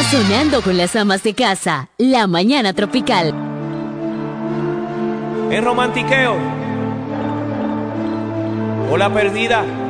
Sonando con las amas de casa, La Mañana Tropical. En romantiqueo o la perdida.